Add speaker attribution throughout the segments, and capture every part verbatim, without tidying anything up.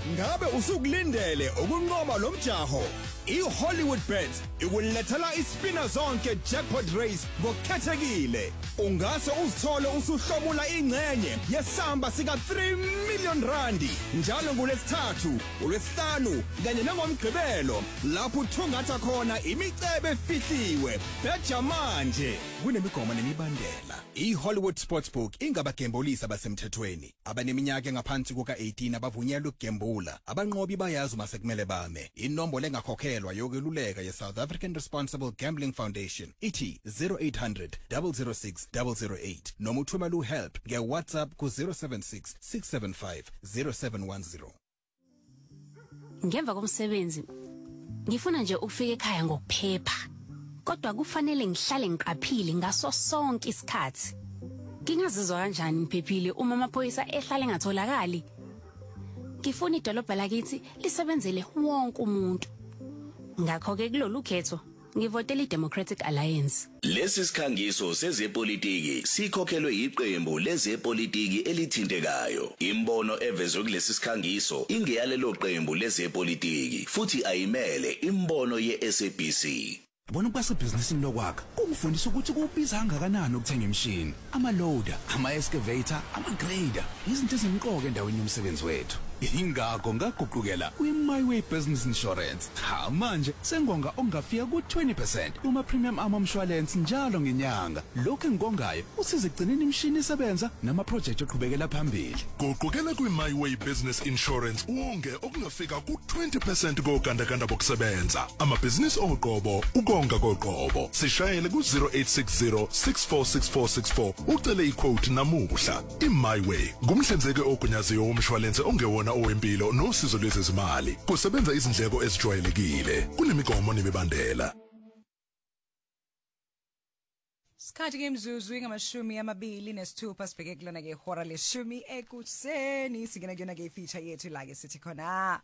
Speaker 1: Ngabe usukulindele ukunqoba lo mjaho? iHollywood Bets ikulethela ispina zonke jackpot race ngokukhethekile. Ungase uzithole usuhlomula ingcenye yesamba sika three million randi njalo ngolesithathu, olwesihlanu kanye nangomgqibelo lapho uthungatha khona imicebe efihliwe. Betha manje kunemigomo nemibandela. iHollywood Sportsbook ingabagembulisi abasemthethweni. Abaneminyaka engaphansi kuka eighteen abavunyelwe ukugembula. Abanqobi bayazi uma sekumele bame. Inombolo engakhokhelwa yokweluleka ye-South African Responsible Gambling Foundation ithi zero eight hundred, zero zero six, zero zero eight noma uthumela uhelp nge-WhatsApp ku zero seven six, six seven five, zero seven one zero.
Speaker 2: Ngemva komsebenzi ngifuna nje ufike ekhaya ngokuphepha. Kodwa kufanele ngihlale ngiqaphile ngaso sonke isikhathi. Ngingazizwa kanjani ngiphephile uma amaphoyisa ehlale engatholakali? Ngifuna idolobha lakithi lisebenzele wonke umuntu. Ngakho ke kulolu khetho ngivotela iDemocratic Alliance.
Speaker 3: Lesi sikhangiso sezepolitiki sikhokhelwe iqembu lezepolitiki elithintekayo. Imbono evezwe kulesi sikhangiso ingeyalelo qembu lezepolitiki futhi ayimele imbono ye-S A B C.
Speaker 4: Bona kwase businessini lokwakha kungifundisa ukuthi kubiza kangakanani ukuthenga imshini, ama loader, ama excavator, ama grader, izinto ezimqoka endaweni yomsebenzi wethu. Ingakho ngaguqukela kwi-MyWay Business Insurance. Ha manje sengonga ongafika ku twenty percent uma premium ama insurance njalo ngenyanga. Lokho engongayo usiza ekugcineni imshini isebenza nama project oqhubekela phambili.
Speaker 5: Guqukela kwi-MyWay Business Insurance wonke okungafika ku twenty percent kokandakanda bokusebenza. Amabhizinisi oqobo ukonga koqobo. Sishayele ku zero eight six zero, six four six four six four ucele iquote namuhla. iMyWay ngumhlinzeki ogunyaziwe womshwalense ongewona owempilo nosizo lwezezimali. Kusebenza izindleko ezijwayelekile. Kunemigomo nemibandela.
Speaker 6: Skhathi ke mzuzu ingamashumi amabili nesithupha sibheke kulona ke ihora leshumi ekuseni singena kuyona ke feature yethu la ke sithi khona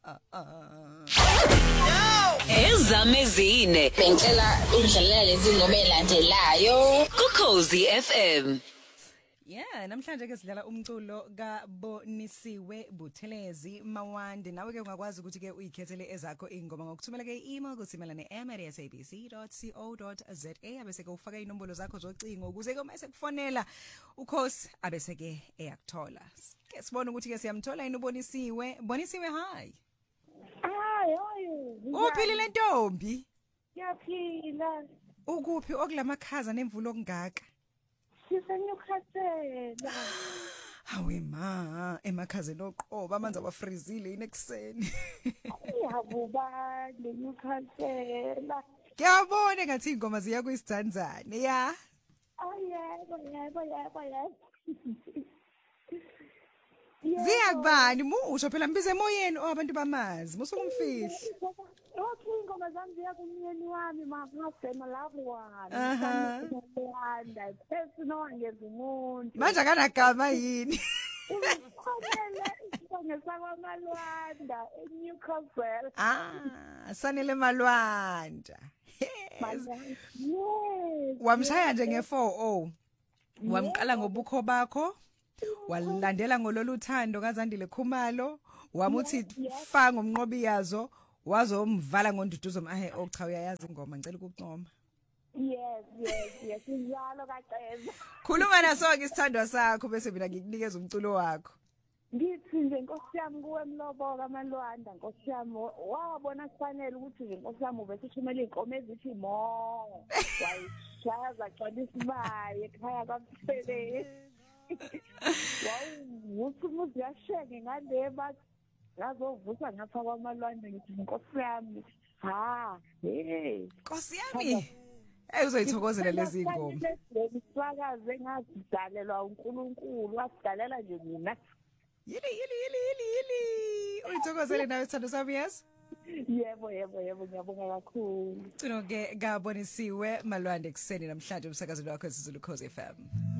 Speaker 7: ezamezine
Speaker 8: bengicela undlalele lezi ngoma elandelayo
Speaker 7: kuKhosi F M.
Speaker 6: Yeah, namhlanje ke sidlala umculo kaBonisiwe Buthelezi Mawande. Nawe ke ungakwazi ukuthi ke uyikhethele ezakho ingoma ngokuthumela ke i-email kusimela ne-m at s a b c dot co dot z a abese ke ufaka inombolo zakho zocingo ukuze ke uma sekufonela uKhosi abese ke eyakuthola. Ke sibone ukuthi ke siyamthola yini uBonisiwe. Bonisiwe, hi.
Speaker 9: Hayi, hayi.
Speaker 6: Uphilile ntombi?
Speaker 9: Yaphila.
Speaker 6: Ukuphi okulamakhaza nemvulo okungaka?
Speaker 9: Sisenyukhathela.
Speaker 6: Hawe ma, emakhazeni oqoba amanzi abafrizile yini ekseni.
Speaker 9: Yabuba lenyukhathela.
Speaker 6: Ngiyabona ngathi ingoma ziya kwisizanzane ya.
Speaker 9: Ayebo, yebo, yebo, yebo.
Speaker 6: Ziyakubani musho phela mbize emoyeni abantu bamazi musukumfihla.
Speaker 9: Okay, ingoma zami ziya kumyeni wami mafema love one.
Speaker 6: Aha.
Speaker 9: Wanda, personal ngezumuntu.
Speaker 6: Manje akanagama yini?
Speaker 9: Ukhona isongesakwa Malwanda eNewcastle.
Speaker 6: Ah, sanele Malwanda.
Speaker 9: Yes.
Speaker 6: Wamshaya nje nge four oh. Wamqala ngobukho bakho. Walandela ngololu thando kaZandile Khumalo. Wamuthi fa ngomnqobi yazo. Wazomvala ngonduduzo mahe ocha uyayazi ingoma ngicela ukuncoma.
Speaker 9: Yes, yes, yes, njalo kaqeza.
Speaker 6: Khuluma naso ke isithandwa sakho bese mina ngikunikeza umculo wakho.
Speaker 9: Ngithi nje Nkosi yami kuwe Mloboka Malwanda Nkosi yami wabona kufanele ukuthi nje Nkosi yami ube sithumela inkomo ezithi mo. Wayishaya zagcwala isibaye ekhaya kaMsebenzi. Wow, uthi umuzi yashenge ngale bathi ngazovusa ngapha kwaMalwanda ngithi Nkosi yami ha hey
Speaker 6: Nkosi yami hey uzoyithokozela lezi ngoma
Speaker 9: lesifakaze ngazidalelwa uNkulunkulu wasidalela nje mina
Speaker 6: yili yili yili yili yili uyithokozele nawe sithando sami yes
Speaker 9: yebo yebo yebo ngiyabonga kakhulu
Speaker 6: Cino ke ngabonisiwe Malwanda ekseni namhlanje umsakazweni wakho eSizulu Khosi F M.